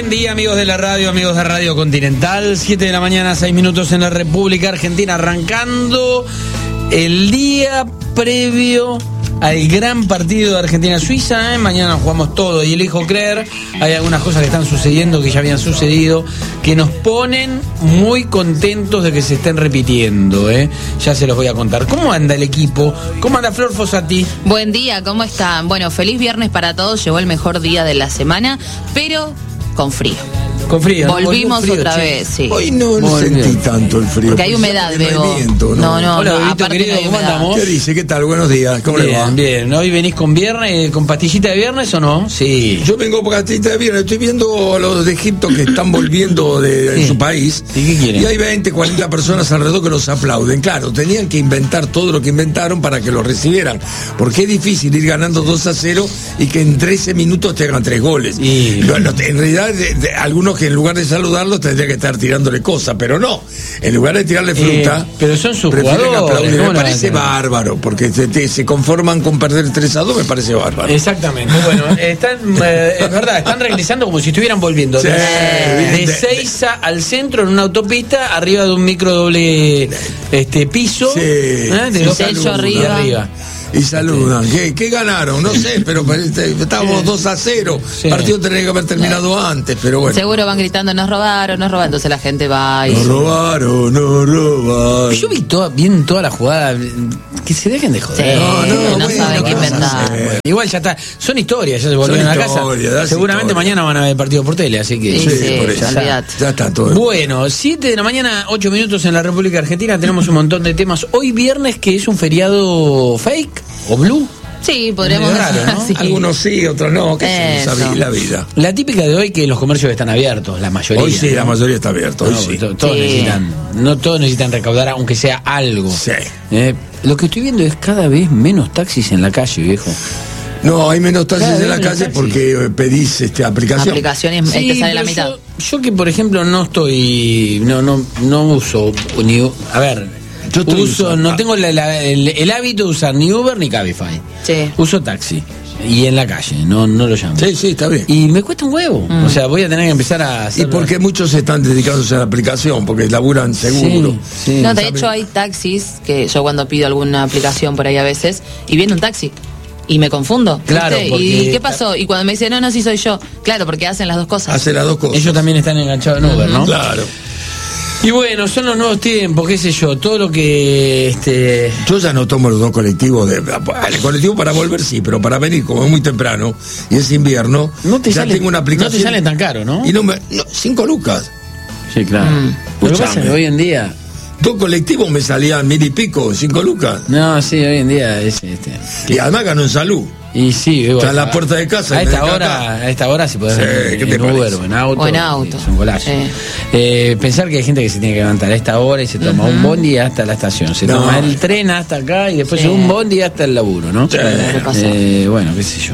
Buen día, amigos de la radio, amigos de Radio Continental. 7 de la mañana, 6 minutos en la República Argentina, arrancando el día previo al gran partido de Argentina-Suiza. Mañana jugamos todo y elijo creer. Hay algunas cosas que están sucediendo, que ya habían sucedido, que nos ponen muy contentos de que se estén repitiendo. Ya se los voy a contar. ¿Cómo anda el equipo? ¿Cómo anda Flor Fossati? Buen día, ¿cómo están? Bueno, feliz viernes para todos. Llegó el mejor día de la semana, pero con frío. Con frío. Volvimos frío, otra che. vez, sí. Hoy no sentí tanto el frío. Porque hay humedad, Bebo. No. Hola, Bebito, aparte querido, no hay ¿cómo humedad. andamos? ¿Qué dice? ¿Qué tal? Buenos días. ¿Cómo le va? Bien. ¿Hoy venís con viernes, con pastillita de viernes o no? Sí. Yo vengo por gatita de viernes. Estoy viendo a los de Egipto que están volviendo de su país. ¿Y qué quieren? Y hay 20, 40 personas alrededor que los aplauden. Claro, tenían que inventar todo lo que inventaron para que los recibieran. Porque es difícil ir ganando 2-0 y que en 13 minutos te hagan 3 goles. Y... En realidad, algunos que en lugar de saludarlos tendrían que estar tirándole cosas, pero no. En lugar de tirarle fruta, pero son sus prefieren jugadores. aplaudir. ¿Cómo Me la parece van a hacer? bárbaro, porque se conforman con perder 3-2, me parece bárbaro. Exactamente. Bueno, están, es verdad, están regresando como si estuvieran volviendo. Sí, de Seiza al centro en una autopista, arriba de un micro doble piso. Sí. De dos techo arriba. Y saludan. ¿Qué ganaron? No sé, pero estábamos 2-0. Sí. El partido tendría que haber terminado antes, pero bueno. Seguro van gritando, nos robaron. Entonces la gente va y... Nos robaron. Yo vi bien toda la jugada. Que se dejen de joder. Sí, no bueno, saben qué inventar. Igual ya está. Son historias, ya se volvieron a historias, casa. das Seguramente historia. mañana van a ver el partido por tele, así que. Sí, por eso. olvídate. Ya está todo. Bueno, 7 de la mañana, 8 minutos en la República Argentina. Tenemos un montón de temas. Hoy viernes, que es un feriado fake o blue. Sí, podríamos Es raro, ¿no? sí. Algunos sí, otros no. ¿Qué Eso. es la vida? La típica de hoy, que los comercios están abiertos, la mayoría. Hoy sí, ¿no? la mayoría está abierta. Hoy No, sí. todos Sí. necesitan, no todos necesitan recaudar, aunque sea algo. Sí. Lo que estoy viendo es cada vez menos taxis en la calle, viejo. No, hay menos taxis Cada en la vez menos calle taxis. porque pedís aplicación. Aplicaciones Sí, te sale la pero mitad. yo que por ejemplo no estoy, no uso ni, a ver, Yo estoy usando. no tengo el hábito de usar ni Uber ni Cabify. Sí. Uso taxi y en la calle, no lo llamo. Sí, está bien. Y me cuesta un huevo. O sea, voy a tener que empezar a hacer. Y porque muchos están dedicándose a la aplicación, porque laburan seguro. Sí. No, de hecho hay taxis que yo cuando pido alguna aplicación por ahí a veces y viene un taxi y me confundo. Claro, ¿viste? porque- ¿Y qué pasó? Y cuando me dicen, no, sí soy yo. Claro, porque hacen las dos cosas. Hace las dos cosas. Ellos también están enganchados en Uber, ¿no? Claro. Y bueno, son los nuevos tiempos, qué sé yo, todo lo que Yo ya no tomo los dos colectivos. El colectivo para volver sí, pero para venir, como es muy temprano y es invierno, no te ya sale, tengo una aplicación. no te sale tan caro, ¿no? Y no, 5 lucas. Sí, claro. Lo que pasa es que Escuchame. hoy en día. 2 colectivos me salían 1000 y pico, 5 lucas. No, sí, hoy en día es Y además ganó en salud. Y sí, igual, Está en la puerta de casa, A y esta me hora, acá. a esta hora si podés Sí, venir ¿qué te en Uber parece? o en auto. O en auto. Es un golazo. Sí. Pensar que hay gente que se tiene que levantar a esta hora y se toma un bondi hasta la estación. Se No. toma el tren hasta acá y después Sí. un bondi hasta el laburo, ¿no? Sí. ¿Qué pasó? Bueno, qué sé yo.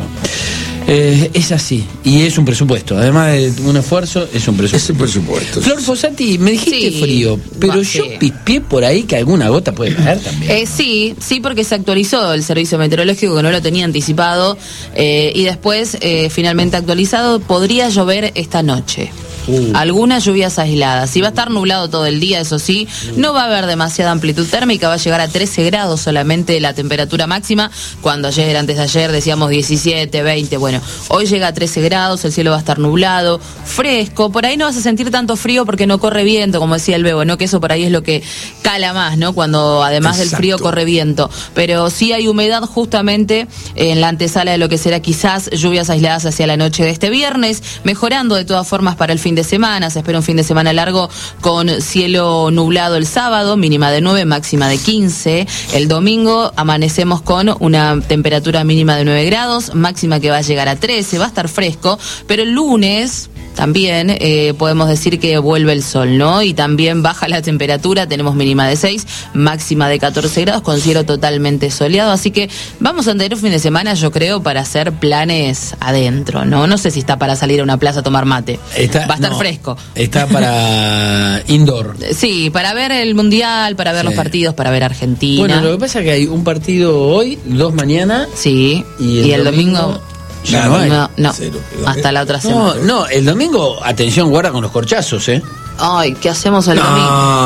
Es así. Y es un presupuesto. Además de un esfuerzo, es un presupuesto. Ese presupuesto. Flor Fossati, me dijiste Sí. frío, pero Va, yo sí. pispié por ahí que alguna gota puede caer también. Sí, porque se actualizó el servicio meteorológico que no lo tenía anticipado y después finalmente actualizado, podría llover esta noche. Algunas lluvias aisladas. Si va a estar nublado todo el día, eso sí, no va a haber demasiada amplitud térmica, va a llegar a 13 grados solamente la temperatura máxima, cuando antes de ayer decíamos 17, 20, bueno, hoy llega a 13 grados, el cielo va a estar nublado, fresco, por ahí no vas a sentir tanto frío porque no corre viento, como decía el Bebo, ¿no? Que eso por ahí es lo que cala más, ¿no? Cuando además del frío Exacto. corre viento, pero sí hay humedad justamente en la antesala de lo que será quizás lluvias aisladas hacia la noche de este viernes, mejorando de todas formas para el fin de semana. Se espera un fin de semana largo con cielo nublado el sábado, mínima de 9, máxima de 15. El domingo amanecemos con una temperatura mínima de 9 grados, máxima que va a llegar a 13, va a estar fresco, pero el lunes también podemos decir que vuelve el sol, ¿no? Y también baja la temperatura, tenemos mínima de 6, máxima de 14 grados, con cielo totalmente soleado, así que vamos a tener un fin de semana, yo creo, para hacer planes adentro, ¿no? No sé si está para salir a una plaza a tomar mate, va a estar fresco. Está para indoor. Sí, para ver el Mundial, para ver Sí. los partidos, para ver Argentina. Bueno, lo que pasa es que hay un partido hoy, 2 mañana. Sí, Y el domingo Ya no hay. No. Cero. Hasta la otra semana. No, el domingo, atención, guarda con los corchazos, Ay, ¿qué hacemos el domingo?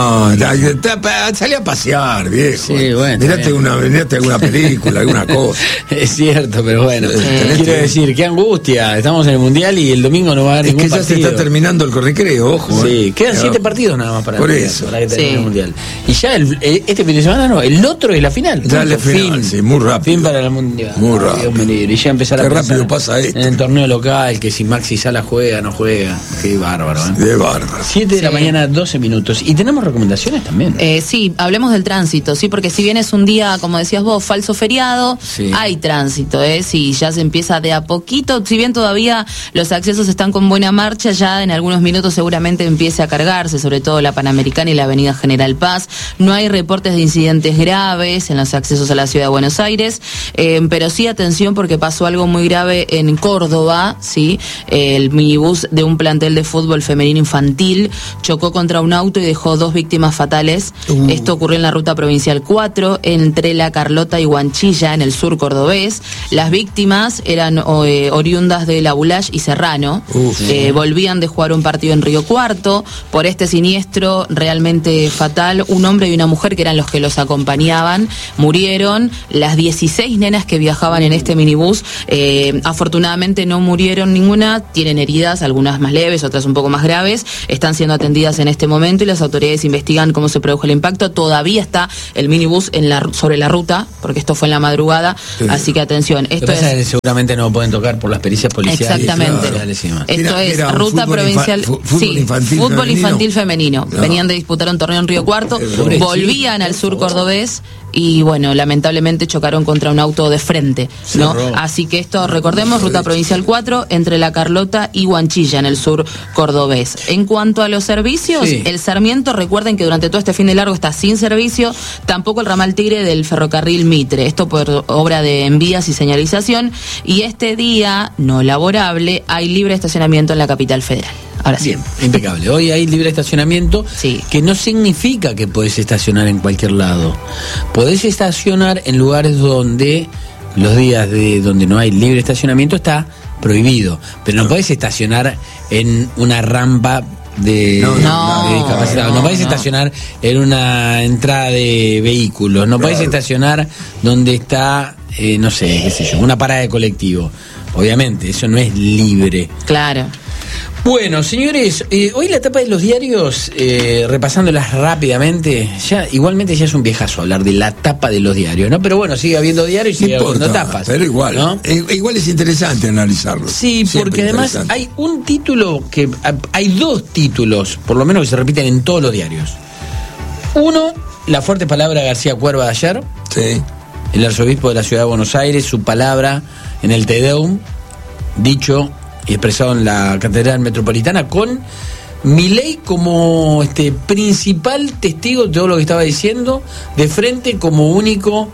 No, salí a pasear, viejo. Sí, bueno, Mirate alguna película, alguna cosa. Es cierto, pero bueno. Quiero decir, qué angustia. Estamos en el Mundial y el domingo no va a haber ningún partido. Es que ya se está terminando el recreo, ojo. Sí, quedan 7 partidos nada más para Por el eso. Mundial, para que termine el Mundial. Y ya este fin de semana no, el otro es la final. Ya la final, sí, muy rápido. Fin para el Mundial. Muy rápido. Dios me libre. Y ya empezar Qué a pensar rápido pasa esto. en el torneo local, que si Maxi Sala juega, no juega. Qué bárbaro, De bárbaro. 7 de la mañana, 12 minutos. Y tenemos recomendaciones también. Sí, hablemos del tránsito, sí, porque si bien es un día, como decías vos, falso feriado, hay tránsito, sí, ya se empieza de a poquito, si bien todavía los accesos están con buena marcha, ya en algunos minutos seguramente empiece a cargarse, sobre todo la Panamericana y la Avenida General Paz. No hay reportes de incidentes graves en los accesos a la Ciudad de Buenos Aires, pero sí atención porque pasó algo muy grave en Córdoba, sí, el minibús de un plantel de fútbol femenino infantil chocó contra un auto y dejó 2 víctimas fatales. Esto ocurrió en la ruta provincial 4, entre La Carlota y Guanchilla, en el sur cordobés. Las víctimas eran oriundas de La Bulash y Serrano. Volvían de jugar un partido en Río Cuarto. Por este siniestro realmente fatal, un hombre y una mujer, que eran los que los acompañaban, murieron. Las 16 nenas que viajaban en este minibús, afortunadamente no murieron ninguna, tienen heridas, algunas más leves, otras un poco más graves, están siendo atendidas en este momento y las autoridades investigan cómo se produjo el impacto. Todavía está el minibús sobre la ruta, porque esto fue en la madrugada, así que atención. Esto es seguramente no pueden tocar por las pericias policiales. Exactamente. Claro. Esto es ruta provincial. Fútbol infantil femenino. Venían de disputar un torneo en Río Cuarto, volvían al sur cordobés y bueno, lamentablemente chocaron contra un auto de frente, ¿no? Así que esto, recordemos, ruta provincial 4, entre La Carlota y Guanchilla, en el sur cordobés. En cuanto a los servicios, el Sarmiento, recuerden que durante todo este fin de largo está sin servicio, tampoco el ramal Tigre del ferrocarril Mitre, esto por obra de envías y señalización, y este día no laborable hay libre estacionamiento en la capital federal. Ahora sí. Bien, impecable. Hoy hay libre estacionamiento, que no significa que podés estacionar en cualquier lado. Podés estacionar en lugares donde los días donde no hay libre estacionamiento está prohibido, pero no podés estacionar en una rampa de discapacitados, no podés estacionar en una entrada de vehículos, no podés estacionar donde está, no sé, qué sé yo, una parada de colectivo. Obviamente, eso no es libre. Claro. Bueno, señores, hoy la tapa de los diarios, repasándolas rápidamente, igualmente ya es un viejazo hablar de la tapa de los diarios, ¿no? Pero bueno, sigue habiendo diarios y sigue habiendo tapas. Pero igual, ¿no? Igual es interesante analizarlo. Sí, porque además hay un título hay 2 títulos, por lo menos, que se repiten en todos los diarios. Uno, la fuerte palabra de García Cuerva de ayer. Sí. El arzobispo de la Ciudad de Buenos Aires, su palabra en el Te Deum, dicho y expresado en la Catedral Metropolitana, con Milei como principal testigo de todo lo que estaba diciendo, de frente como único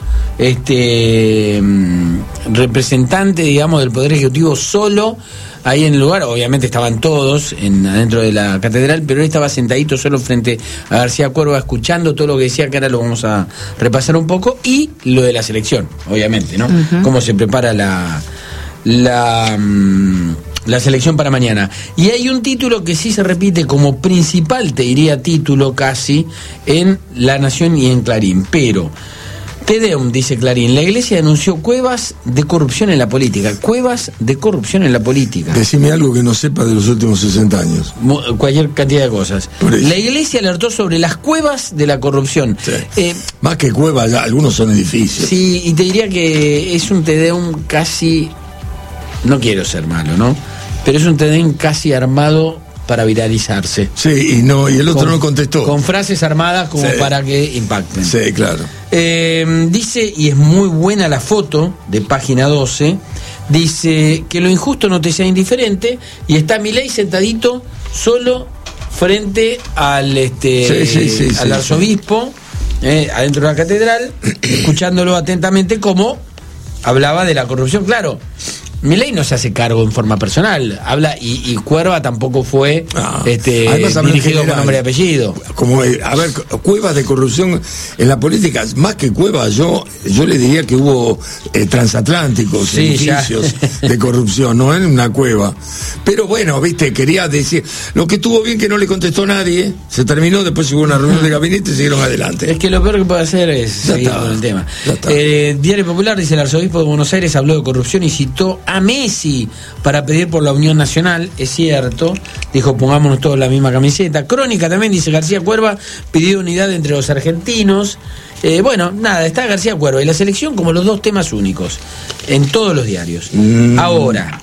representante, digamos, del Poder Ejecutivo solo ahí en el lugar. Obviamente estaban todos adentro de la catedral, pero él estaba sentadito solo frente a García Cuerva, escuchando todo lo que decía, que ahora lo vamos a repasar un poco, y lo de la selección, obviamente, ¿no? Cómo se prepara la selección para mañana. Y hay un título que sí se repite como principal, te diría título casi, en La Nación y en Clarín. Pero Te Deum, dice Clarín, la Iglesia denunció cuevas de corrupción en la política. Cuevas de corrupción en la política. Decime algo que no sepa de los últimos 60 años. Cualquier cantidad de cosas. La Iglesia alertó sobre las cuevas de la corrupción. Sí. Más que cuevas, algunos son edificios. Sí, y te diría que es un Te Deum casi... No quiero ser malo, ¿no? Pero es un Te Deum casi armado para viralizarse. Sí, y el otro no contestó. Con frases armadas como para que impacten. Sí, claro. Dice, y es muy buena la foto de página 12, dice que lo injusto no te sea indiferente, y está Milei sentadito solo frente al al arzobispo, adentro de la catedral, escuchándolo atentamente como hablaba de la corrupción. Claro, Milei no se hace cargo en forma personal, habla y Cuerva tampoco fue dirigido con nombre y apellido. Como, a ver, cuevas de corrupción en la política, más que cuevas, yo le diría que hubo transatlánticos, edificios de corrupción, no en una cueva. Pero bueno, viste, quería decir, lo que estuvo bien que no le contestó nadie, se terminó, después hubo una reunión de gabinete y siguieron adelante. Es que lo peor que puede hacer es seguir con el tema. Diario Popular dice: el arzobispo de Buenos Aires habló de corrupción y citó a Messi para pedir por la unión nacional. Es cierto, dijo: pongámonos todos la misma camiseta. Crónica también dice: García Cuerva pidió unidad entre los argentinos. Bueno, nada, está García Cuerva y la selección como los dos temas únicos en todos los diarios. Ahora,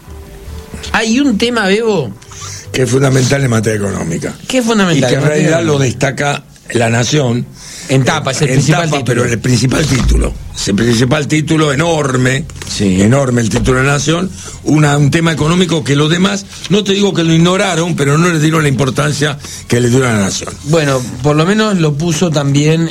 hay un tema, Bebo, que es fundamental en materia económica. ¿Qué es fundamental? Y que en realidad lo destaca La Nación. En tapa, es el principal título. Pero el principal título. Es el principal título enorme. Sí. Enorme el título de La Nación. Un tema económico que los demás, no te digo que lo ignoraron, pero no le dieron la importancia que le dio a La Nación. Bueno, por lo menos lo puso también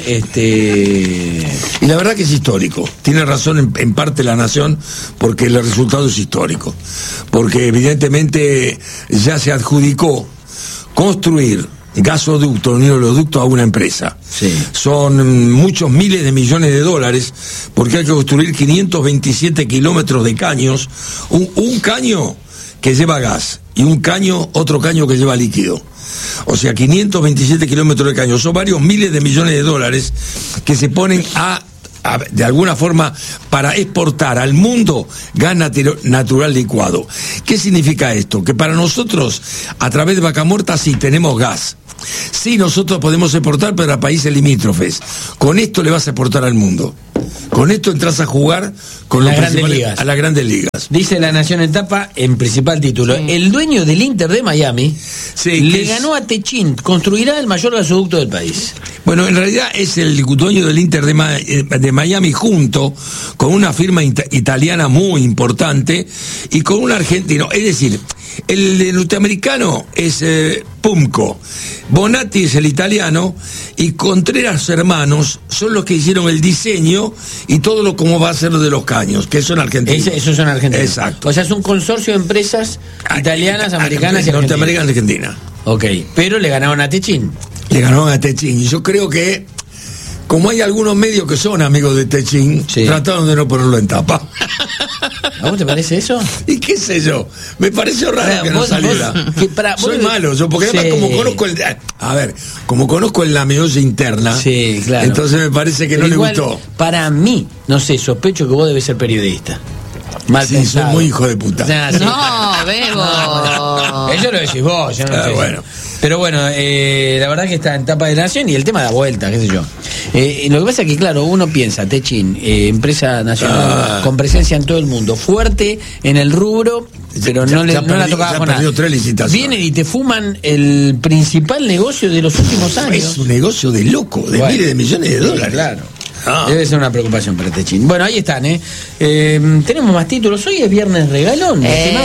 Y la verdad que es histórico. Tiene razón en parte La Nación, porque el resultado es histórico. Porque evidentemente ya se adjudicó construir gasoducto, un oleoducto a una empresa. Sí. Son muchos miles de millones de dólares, porque hay que construir 527 kilómetros de caños, un caño que lleva gas y otro caño que lleva líquido. O sea, 527 kilómetros de caño, son varios miles de millones de dólares que se ponen de alguna forma para exportar al mundo gas natural licuado. ¿Qué significa esto? Que para nosotros, a través de Vaca Muerta, sí tenemos gas. Sí, nosotros podemos exportar, pero a países limítrofes. Con esto le vas a exportar al mundo. Con esto entras a jugar con las grandes ligas. A las grandes ligas. Dice La Nación en tapa, en principal título: el dueño del Inter de Miami le ganó a Techin, construirá el mayor gasoducto del país. Bueno, en realidad es el dueño del Inter de Miami, junto con una firma italiana muy importante y con un argentino. Es decir, el norteamericano es Pumco, Bonatti es el italiano y Contreras hermanos son los que hicieron el diseño y todo lo como va a ser de los caños, que son argentinos. Esos son argentinos. Exacto. O sea, es un consorcio de empresas italianas, americanas y norteamericanas y argentinas. Ok, pero le ganaron a Techin. Le ganaron a Techin. Y yo creo que, como hay algunos medios que son amigos de Techin, trataron de no ponerlo en tapa. ¿A vos te parece eso? Y qué sé yo, me pareció raro que no saliera. Soy malo yo, porque además como conozco la meolla interna, claro. Entonces me parece que pero no igual, le gustó. Para mí, no sé, sospecho que vos debes ser periodista. Mal pensado. Soy muy hijo de puta. No, Bebo. Eso lo decís vos, yo no sé. Bueno. Pero bueno, la verdad que está en tapa de la Nación y el tema da vuelta, qué sé yo. Lo que pasa es que, claro, uno piensa, Techin, empresa nacional con presencia en todo el mundo, fuerte en el rubro, pero no la tocaba con nada. 3 licitaciones. Vienen y te fuman el principal negocio de los últimos años. Es un negocio de loco, de miles de millones de dólares. Claro. Debe ser una preocupación para Techin. Bueno, ahí están, tenemos más títulos. Hoy es viernes regalón.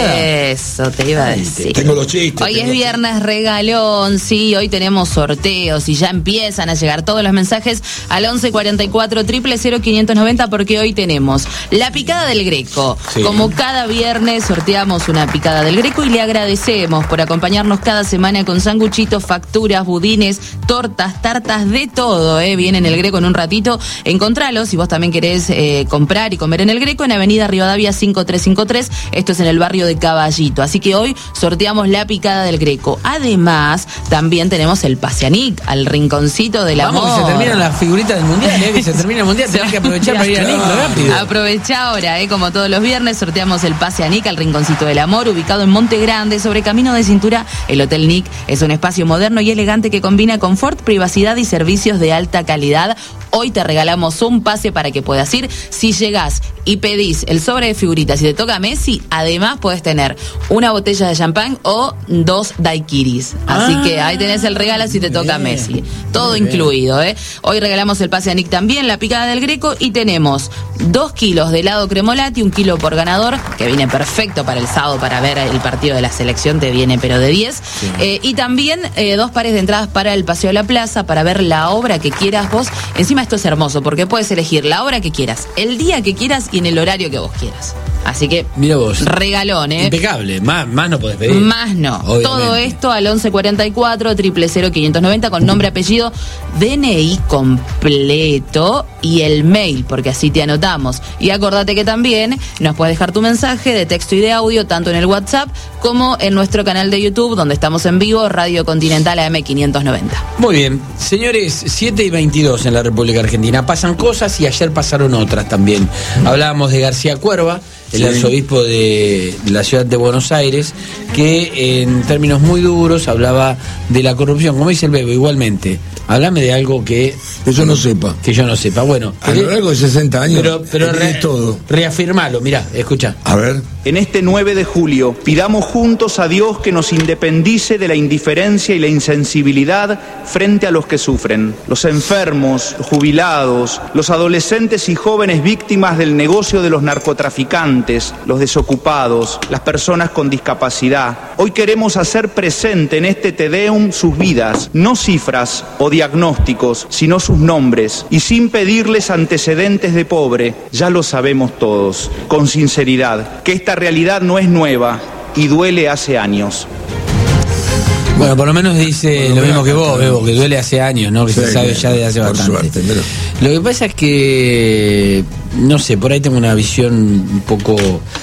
Eso te iba a decir. Tengo los chistes. Hoy es viernes regalón, sí. Hoy tenemos sorteos y ya empiezan a llegar todos los mensajes al 1144 000 590, porque hoy tenemos la picada del Greco. Sí. Como cada viernes sorteamos una picada del Greco y le agradecemos por acompañarnos cada semana con sanguchitos, facturas, budines, tortas, tartas, de todo. Viene en el Greco en un ratito. Encontralos si vos también querés comprar y comer en el Greco, en Avenida Rivadavia 5353. Esto es en el barrio de Caballito. Así que hoy sorteamos la picada del Greco. Además, también tenemos el pase a Nick, al rinconcito del amor. Vamos, que se terminan las figuritas del mundial, que se termina el mundial. Tenés que aprovechar para ir a Nick rápido. Aprovechá ahora, como todos los viernes, sorteamos el pase a Nick, al rinconcito del amor, ubicado en Monte Grande, sobre Camino de Cintura. El Hotel Nick es un espacio moderno y elegante que combina confort, privacidad y servicios de alta calidad. Hoy te regalamos un pase para que puedas ir. Si llegás y pedís el sobre de figuritas y te toca Messi, además podés tener una botella de champán o 2 daiquiris. Así que ahí tenés el regalo si te toca Messi. Todo incluido, Hoy regalamos el pase a Nick también, la picada del Greco, y tenemos 2 kilos de helado Cremolati, 1 kilo por ganador, que viene perfecto para el sábado para ver el partido de la selección, te viene pero de 10. Sí. Y también 2 pares de entradas para el Paseo de la Plaza, para ver la obra que quieras vos. Encima esto es hermoso, porque puedes elegir la hora que quieras, el día que quieras y en el horario que vos quieras. Así que, mira vos, regalón, impecable, más no podés pedir. Más no. Obviamente. Todo esto al 1144 000 590 con nombre, apellido, DNI completo y el mail, porque así te anotamos. Y acordate que también nos puedes dejar tu mensaje de texto y de audio, tanto en el WhatsApp como en nuestro canal de YouTube, donde estamos en vivo, Radio Continental AM590. Muy bien, señores, 7:22 en la República Argentina. Pasan cosas y ayer pasaron otras también. Hablábamos de García Cuerva, el arzobispo de la ciudad de Buenos Aires, que en términos muy duros hablaba de la corrupción. Como dice el Bebo, igualmente, háblame de algo que yo no sepa. Que yo no sepa. Bueno, a lo largo de 60 años, pero todo. Reafirmalo, mirá, escucha. A ver. En este 9 de julio, pidamos juntos a Dios que nos independice de la indiferencia y la insensibilidad frente a los que sufren, los enfermos, los jubilados, los adolescentes y jóvenes víctimas del negocio de los narcotraficantes, los desocupados, las personas con discapacidad. Hoy queremos hacer presente en este Te Deum sus vidas, no cifras o diagnósticos, sino sus nombres, y sin pedirles antecedentes de pobre, ya lo sabemos todos, con sinceridad, que esta realidad no es nueva y duele hace años. Bueno, por lo menos dice lo mismo que vos, Bebo, que duele hace años, ¿no? Que se sabe ya de hace bastante. Suerte, pero... Lo que pasa es que, no sé, por ahí tengo una visión un poco,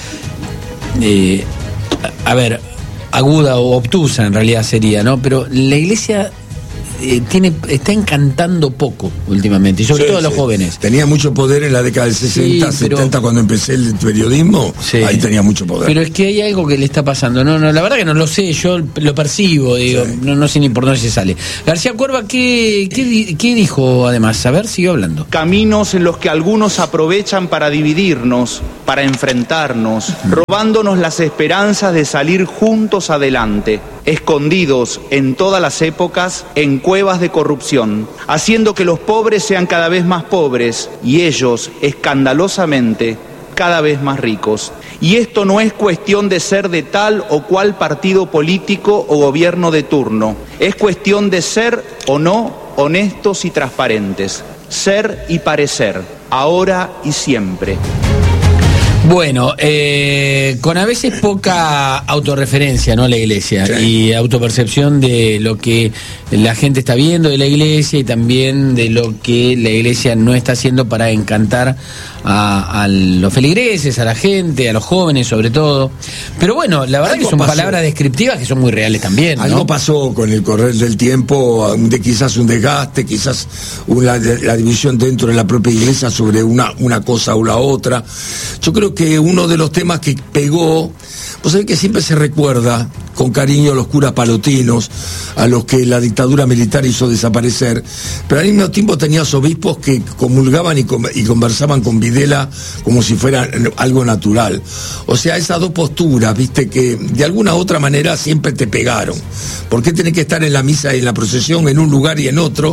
aguda o obtusa en realidad sería, ¿no? Pero la Iglesia está encantando poco últimamente, y sobre todo a los jóvenes. Tenía mucho poder en la década del 60, 70, cuando empecé el periodismo, ahí tenía mucho poder. Pero es que hay algo que le está pasando, no, la verdad que no lo sé, yo lo percibo, digo, no sé ni por dónde se sale. García Cuerva, ¿qué dijo además? A ver, siguió hablando. Caminos en los que algunos aprovechan para dividirnos, para enfrentarnos, robándonos las esperanzas de salir juntos adelante, escondidos en todas las épocas en cuevas de corrupción, haciendo que los pobres sean cada vez más pobres y ellos, escandalosamente, cada vez más ricos. Y esto no es cuestión de ser de tal o cual partido político o gobierno de turno, es cuestión de ser o no honestos y transparentes, ser y parecer, ahora y siempre. Bueno, con a veces poca autorreferencia, ¿no? La Iglesia, y autopercepción de lo que la gente está viendo de la Iglesia y también de lo que la Iglesia no está haciendo para encantar a los feligreses, a la gente, a los jóvenes sobre todo. Pero bueno, la verdad que son palabras descriptivas que son muy reales también, ¿no? Algo pasó con el correr del tiempo, quizás un desgaste, quizás la división dentro de la propia Iglesia sobre una cosa o la otra. Yo creo que uno de los temas que pegó, pues es que siempre se recuerda con cariño a los curas palotinos, a los que la dictadura militar hizo desaparecer, pero al mismo tiempo tenías obispos que comulgaban y conversaban con Videla como si fuera algo natural. O sea, esas dos posturas, viste, que de alguna u otra manera siempre te pegaron. ¿Por qué tenés que estar en la misa y en la procesión en un lugar y en otro?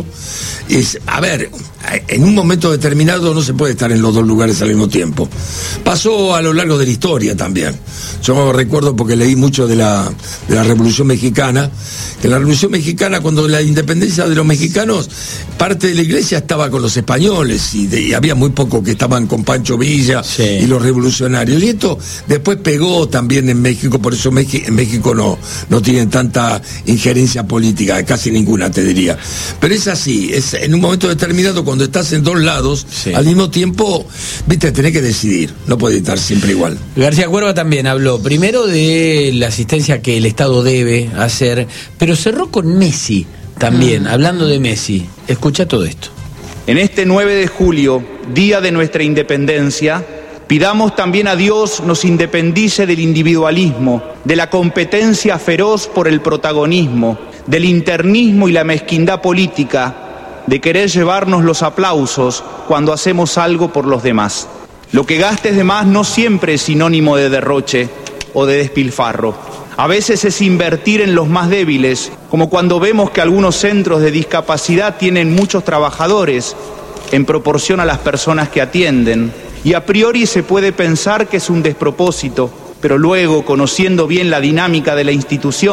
En un momento determinado no se puede estar en los dos lugares al mismo tiempo. Pasó a lo largo de la historia también. Yo me recuerdo porque leí mucho de la Revolución Mexicana, que en la Revolución Mexicana, cuando la independencia de los mexicanos, parte de la Iglesia estaba con los españoles y había muy poco que estaban con Pancho Villa y los revolucionarios. Y esto después pegó también en México, por eso en México no tienen tanta injerencia política, casi ninguna te diría. Pero es así, es en un momento determinado cuando estás en dos lados, al mismo tiempo, viste, tenés que decidir, no puede estar siempre igual. García Cuerva también habló primero de la asistencia que el Estado debe hacer, pero cerró con Messi también, hablando de Messi. Escucha todo esto. En este 9 de julio, día de nuestra independencia, pidamos también a Dios nos independice del individualismo, de la competencia feroz por el protagonismo, del internismo y la mezquindad política, de querer llevarnos los aplausos cuando hacemos algo por los demás. Lo que gastes de más no siempre es sinónimo de derroche o de despilfarro. A veces es invertir en los más débiles, como cuando vemos que algunos centros de discapacidad tienen muchos trabajadores en proporción a las personas que atienden. Y a priori se puede pensar que es un despropósito, pero luego, conociendo bien la dinámica de la institución,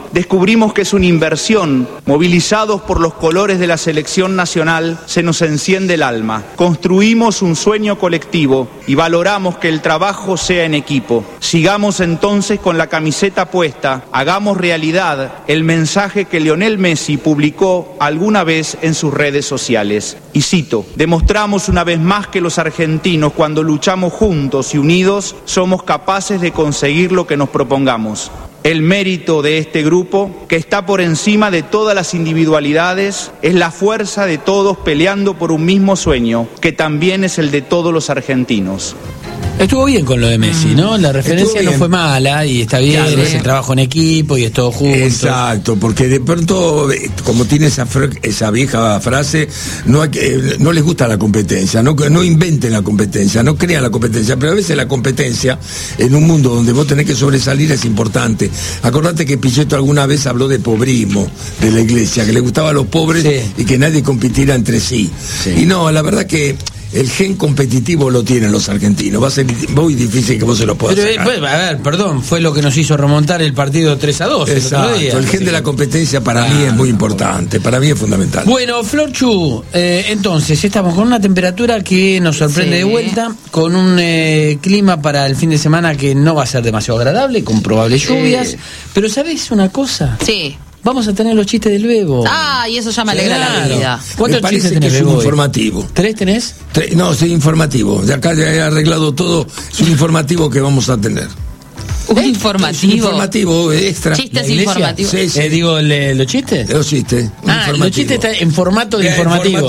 descubrimos que es una inversión. Movilizados por los colores de la selección nacional, se nos enciende el alma. Construimos un sueño colectivo y valoramos que el trabajo sea en equipo. Sigamos entonces con la camiseta puesta, hagamos realidad el mensaje que Lionel Messi publicó alguna vez en sus redes sociales. Y cito: demostramos una vez más que los argentinos, cuando luchamos juntos y unidos, somos capaces de conseguir lo que nos propongamos. El mérito de este grupo, que está por encima de todas las individualidades, es la fuerza de todos peleando por un mismo sueño, que también es el de todos los argentinos. Estuvo bien con lo de Messi, ¿no? La referencia no fue mala y está bien, claro, es el trabajo en equipo y es todo junto. Exacto, porque de pronto, como tiene esa vieja frase, no les gusta la competencia, no inventen la competencia, no crean la competencia, pero a veces la competencia en un mundo donde vos tenés que sobresalir es importante. Acordate que Pichetto alguna vez habló de pobrismo de la iglesia, que le gustaba a los pobres, sí, y que nadie compitiera entre sí. Y no, la verdad que el gen competitivo lo tienen los argentinos. Va a ser muy difícil que vos se lo puedas sacar. Pues, a ver, perdón, fue lo que nos hizo remontar el partido 3-2. Exacto, el gen de la competencia para mí es muy importante, para mí es fundamental. Bueno, Florchu, entonces estamos con una temperatura que nos sorprende de vuelta, con un clima para el fin de semana que no va a ser demasiado agradable, con probables lluvias. Pero ¿sabés una cosa? Sí. Vamos a tener los chistes del Bebo. Ah, y eso ya me alegra la vida. ¿Cuántos chistes tenés, Bebo? Es un informativo. ¿3 tenés? No, soy informativo. De acá ya he arreglado todo. Es un informativo que vamos a tener. ¿Un informativo? Un informativo extra. ¿Chistes informativos? Sí, sí. Digo, ¿los chistes? Los chistes. Los chistes están en formato de informativo.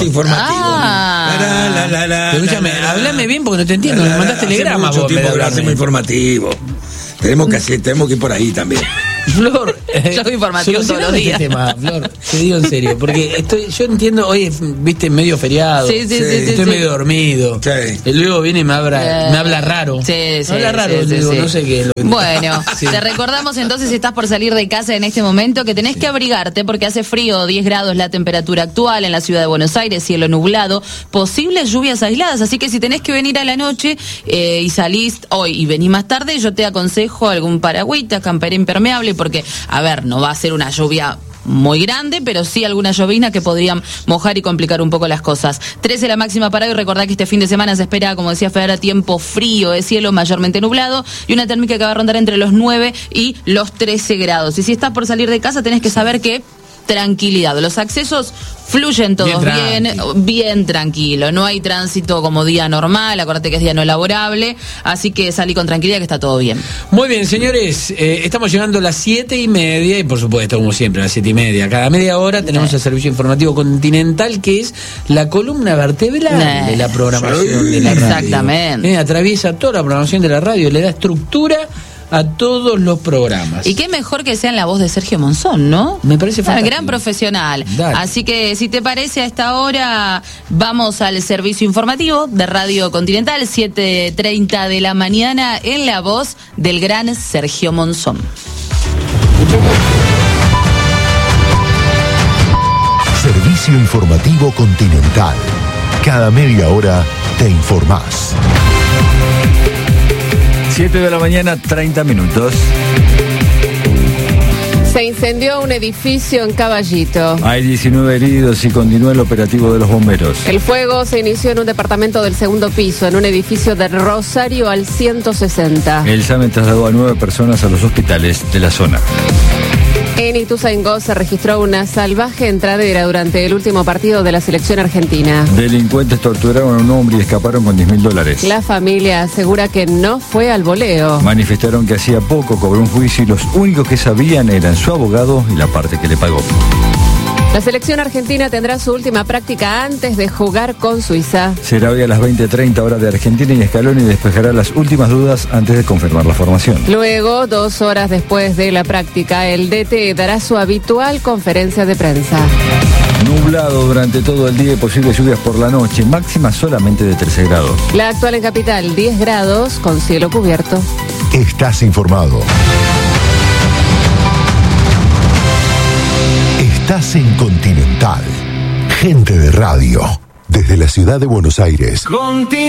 Escúchame, hablame bien porque no te entiendo. Me mandaste telegrama. Mucho tiempo que hacemos informativo. Tenemos que ir por ahí también. Flor, yo soy informativo todos los días. Tema, Flor, te digo en serio, porque yo entiendo, hoy es, medio feriado, estoy medio dormido. Luego viene y me habla raro. Me habla raro, no sé qué es lo que... Bueno, te recordamos entonces, si estás por salir de casa en este momento, que tenés que abrigarte porque hace frío, 10 grados la temperatura actual en la ciudad de Buenos Aires, cielo nublado, posibles lluvias aisladas, así que si tenés que venir a la noche y salís hoy y venís más tarde, yo te aconsejo algún paragüita, campera impermeable, porque, a ver, no va a ser una lluvia muy grande, pero sí alguna llovizna que podrían mojar y complicar un poco las cosas. 13 la máxima para hoy. Recordá que este fin de semana se espera, como decía Federa, tiempo frío, cielo mayormente nublado y una térmica que va a rondar entre los 9 y los 13 grados. Y si estás por salir de casa, tenés que saber que tranquilidad. Los accesos fluyen todos bien tranquilo. No hay tránsito como día normal. Acuérdate que es día no laborable. Así que salí con tranquilidad, que está todo bien. Muy bien, señores. Estamos llegando a las 7:30 y, por supuesto, como siempre, a las 7:30. Cada media hora tenemos el servicio informativo continental, que es la columna vertebral de la programación de la radio. Exactamente. Atraviesa toda la programación de la radio, le da estructura a todos los programas. Y qué mejor que sea en la voz de Sergio Monzón, ¿no? Me parece fantástico. Gran profesional. Dale. Así que, si te parece, a esta hora vamos al servicio informativo de Radio Continental, 7:30 de la mañana, en la voz del gran Sergio Monzón. Servicio informativo Continental. Cada media hora te informás. 7 de la mañana, 30 minutos. Se incendió un edificio en Caballito. Hay 19 heridos y continúa el operativo de los bomberos. El fuego se inició en un departamento del segundo piso, en un edificio de Rosario al 160. El SAME trasladó a 9 personas a los hospitales de la zona. En Ituzaingó se registró una salvaje entradera durante el último partido de la selección argentina. Delincuentes torturaron a un hombre y escaparon con $10.000. La familia asegura que no fue al voleo. Manifestaron que hacía poco cobró un juicio y los únicos que sabían eran su abogado y la parte que le pagó. La selección argentina tendrá su última práctica antes de jugar con Suiza. Será hoy a las 20:30 horas de Argentina y Scaloni despejará las últimas dudas antes de confirmar la formación. Luego, 2 horas después de la práctica, el DT dará su habitual conferencia de prensa. Nublado durante todo el día y posibles lluvias por la noche, máxima solamente de 13 grados. La actual en Capital, 10 grados con cielo cubierto. Estás informado. Estás en Continental. Gente de radio. Desde la ciudad de Buenos Aires.